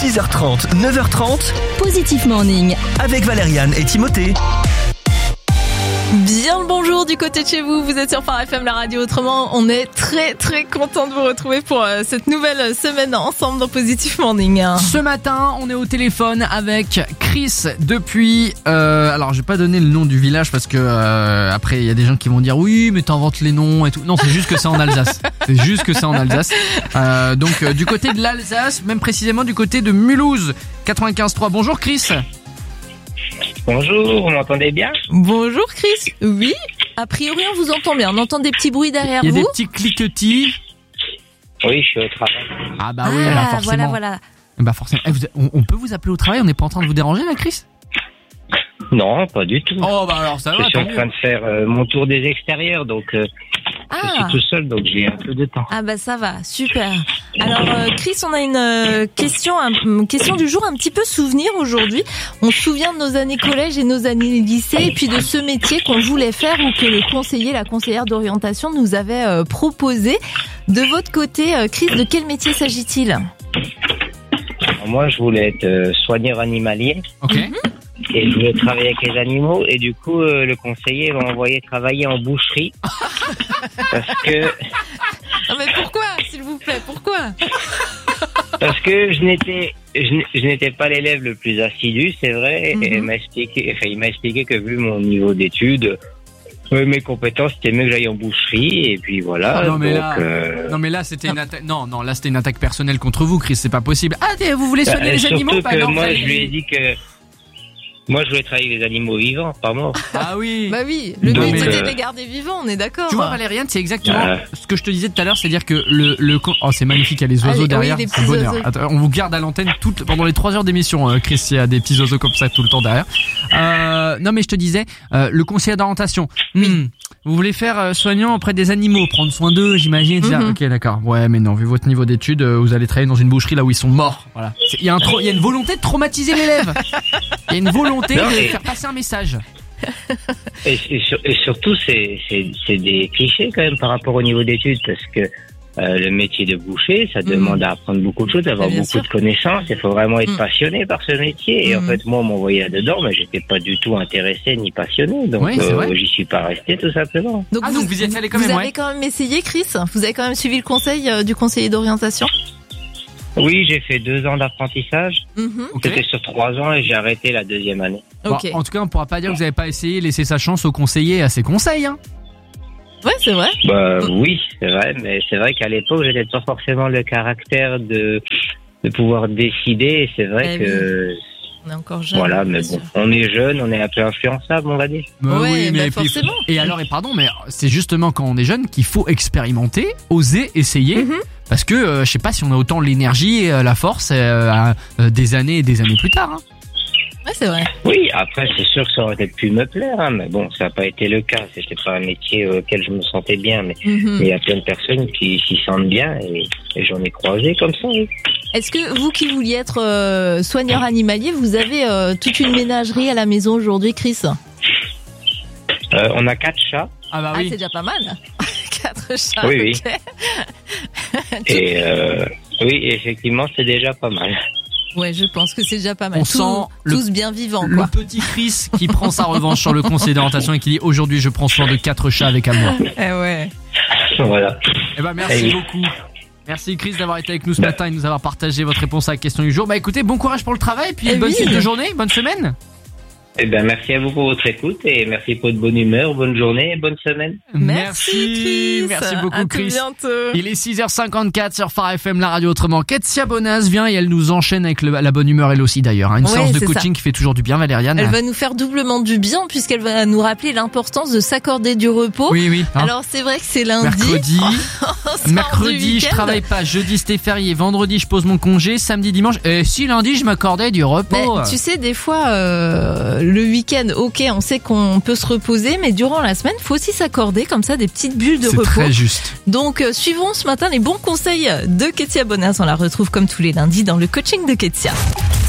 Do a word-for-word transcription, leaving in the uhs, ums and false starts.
six heures trente, neuf heures trente, Positif Morning. avec Valériane et Timothée. Bien le bonjour du côté de chez vous, vous êtes sur Phare F M, la radio autrement. On est très très content de vous retrouver pour euh, cette nouvelle semaine ensemble dans Positif Morning. Ce matin, on est au téléphone avec Chris depuis... Euh, alors, je vais pas donner le nom du village parce que euh, après, il y a des gens qui vont dire oui, mais t'inventes les noms et tout. Non, c'est juste que c'est en Alsace. C'est juste que c'est en Alsace. Euh, donc, euh, du côté de l'Alsace, même précisément du côté de Mulhouse, quatre-vingt-quinze virgule trois. Bonjour Chris. Bonjour, vous m'entendez bien? Bonjour Chris. Oui, a priori on vous entend bien, on entend des petits bruits derrière Il y a vous. des petits cliquetis. Oui, je suis au travail. Ah bah oui, alors Ah, forcément. voilà, voilà. Bah forcément. Eh, vous- on, on peut vous appeler au travail, on n'est pas en train de vous déranger là, Chris? Non, pas du tout. Oh bah alors ça je va, suis tant en train mieux. de faire euh, mon tour des extérieurs, donc euh, je Ah, suis tout seul, donc j'ai un peu de temps. ah bah ça va, super. Alors euh, Chris, on a une euh, question, un- une question du jour un petit peu souvenir aujourd'hui. On se souvient de nos années collège et nos années lycée et puis de ce métier qu'on voulait faire ou que le conseiller, la conseillère d'orientation nous avait euh, proposé. De votre côté, euh, Chris, de quel métier s'agit-il? Alors, moi, je voulais être euh, soigneur animalier Ok. et je voulais travailler avec les animaux, et du coup, euh, le conseiller m'a envoyé travailler en boucherie parce que Non mais pourquoi, s'il vous plaît, pourquoi? parce que je n'étais je, n- je n'étais pas l'élève le plus assidu, c'est vrai, et il m'a expliqué, enfin, il m'a expliqué que vu mon niveau d'études, euh, mes compétences, c'était mieux que j'aille en boucherie, et puis voilà. Ah non, mais donc, là- euh, Non mais là c'était une attaque. Non non là c'était une attaque personnelle contre vous, Chris. C'est pas possible. Ah t'es- vous voulez soigner bah, les surtout animaux? Bah que non, moi, ça- je lui ai dit que moi, je voulais travailler avec les animaux vivants, pas morts. Ah oui. Bah oui, le Donc, but c'était euh, de les garder vivants, on est d'accord. Tu vois Valériane, c'est exactement Euh. ce que je te disais tout à l'heure, c'est-à-dire que le le con- oh c'est magnifique, il y a les oiseaux Allez, derrière, oui, les c'est petits bonheur. oiseaux. Attends, on vous garde à l'antenne toute pendant les trois heures d'émission, euh, Chris, il y a des petits oiseaux comme ça tout le temps derrière. Euh, non mais je te disais, euh, le conseiller d'orientation. Hmm, vous voulez faire euh, soignant auprès des animaux, prendre soin d'eux, j'imagine. et cetera. Mhm. Ok d'accord. Ouais mais non, vu votre niveau d'études, euh, vous allez travailler dans une boucherie là où ils sont morts. Voilà. C'est- Il y a un tro- il y a une volonté de traumatiser l'élève. Il y a une volonté Non, de mais- faire passer un message. Et, et sur- et surtout, c'est, c'est, c'est des clichés quand même par rapport au niveau d'études, parce que euh, le métier de boucher, ça demande à apprendre beaucoup de choses, d'avoir Bien beaucoup sûr. de connaissances. Il faut vraiment être Mm. passionné par ce métier. Et en Mm. fait, moi, on m'envoyait là-dedans, mais j'étais pas du tout intéressé ni passionné. Donc, Oui, c'est euh, vrai. j'y suis pas resté, tout simplement. Ah, donc vous y êtes allé quand même, Vous ouais. avez quand même essayé, Chris? Vous avez quand même suivi le conseil euh, du conseiller d'orientation? Oui, j'ai fait deux ans d'apprentissage. Mhm. Ok. C'était sur trois ans et j'ai arrêté la deuxième année. Bon, Ok. en tout cas, on pourra pas dire que vous n'avez pas essayé, laisser sa chance au conseiller et à ses conseils. Hein. Ouais, c'est vrai. Bah oui, c'est vrai, mais c'est vrai qu'à l'époque, j'avais pas forcément le caractère de de pouvoir décider. Et c'est vrai Eh que On est encore jeune. voilà, mais bien bon, sûr. on est jeune, on est un peu influençable, on va dire. Bah Ouais, bah puis- forcément. Et alors, et pardon, mais c'est justement quand on est jeune qu'il faut expérimenter, oser, essayer. Mhm. Parce que euh, je sais pas si on a autant l'énergie et euh, la force euh, à, euh, des années et des années plus tard. Hein. Ouais, c'est vrai. Oui, après, c'est sûr que ça aurait peut-être pu me plaire, hein, mais bon, ça n'a pas été le cas. C'était pas un métier auquel je me sentais bien, mais Mhm. il y a plein de personnes qui s'y sentent bien et, et j'en ai croisé comme ça. Oui. Est-ce que vous qui vouliez être euh, soigneur animalier, vous avez euh, toute une ménagerie à la maison aujourd'hui, Chris? Euh, on a quatre chats Ah bah Ah, oui. c'est déjà pas mal. Quatre chats. Oui, oui. ok. et euh, oui, effectivement, c'est déjà pas mal. Ouais, je pense que c'est déjà pas mal. On Tous- sent le- tous bien vivants, Le quoi. petit Chris qui prend sa revanche sur le conseiller d'orientation et qui dit aujourd'hui je prends soin de quatre chats avec amour. Eh ouais. Voilà. Eh ben merci Eh oui. beaucoup. Merci Chris d'avoir été avec nous ce matin et de nous avoir partagé votre réponse à la question du jour. Bah écoutez, bon courage pour le travail et puis Eh une bonne oui. suite de journée, bonne semaine. Eh ben, merci à vous pour votre écoute et merci pour votre bonne humeur, bonne journée et bonne semaine. Merci, Chris. Merci beaucoup à Chris. Tout bientôt. Il est six heures cinquante-quatre sur Phare F M, la radio autrement. Ketsia Bonas vient et elle nous enchaîne avec le- la bonne humeur elle aussi d'ailleurs. hein. Une Ouais, séance de c'est coaching qui fait toujours du bien, Valériane. Elle va nous faire doublement du bien puisqu'elle va nous rappeler l'importance de s'accorder du repos. Oui, oui. hein. Alors c'est vrai que c'est lundi. Mercredi, On sort du mercredi je week-end. travaille pas, jeudi c'était férié, vendredi je pose mon congé, samedi, dimanche. Et si lundi je m'accordais du repos. Mais tu sais, des fois, euh, le week-end, ok, on sait qu'on peut se reposer, mais durant la semaine, faut aussi s'accorder comme ça des petites bulles de C'est repos. très juste. Donc, euh, suivons ce matin les bons conseils de Ketsia Bonas. On la retrouve comme tous les lundis dans le coaching de Ketsia.